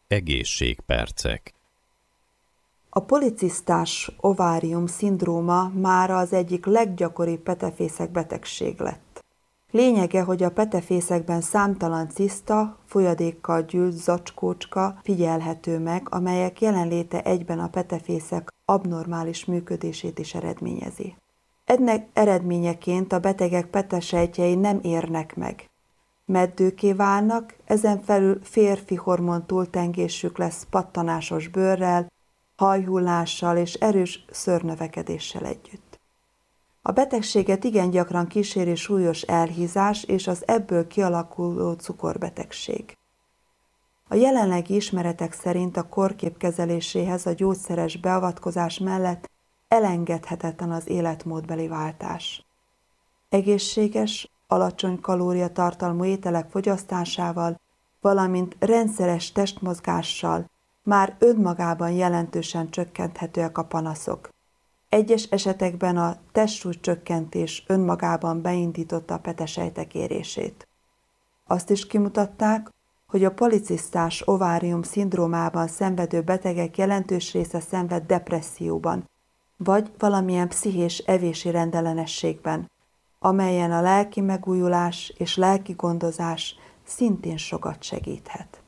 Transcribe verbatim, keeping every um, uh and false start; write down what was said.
Egészségpercek. A policisztás ovárium szindróma mára az egyik leggyakoribb petefészek betegség lett. Lényege, hogy a petefészekben számtalan ciszta, folyadékkal gyűlt zacskócska figyelhető meg, amelyek jelenléte egyben a petefészek abnormális működését is eredményezi. Ennek eredményeként a betegek petesejtjei nem érnek meg. Meddőkké válnak, ezen felül férfi hormon túltengésük lesz pattanásos bőrrel, hajhullással és erős szőrnövekedéssel együtt. A betegséget igen gyakran kíséri súlyos elhízás és az ebből kialakuló cukorbetegség. A jelenlegi ismeretek szerint a kórkép kezeléséhez a gyógyszeres beavatkozás mellett elengedhetetlen az életmódbeli váltás. Egészséges, alacsony kalóriatartalmú ételek fogyasztásával, valamint rendszeres testmozgással már önmagában jelentősen csökkenthetőek a panaszok. Egyes esetekben a testsúlycsökkentés önmagában beindította a petesejtek érését. Azt is kimutatták, hogy a policisztás ovárium szindrómában szenvedő betegek jelentős része szenved depresszióban, vagy valamilyen pszichés evési rendellenességben, amelyen a lelki megújulás és lelki gondozás szintén sokat segíthet.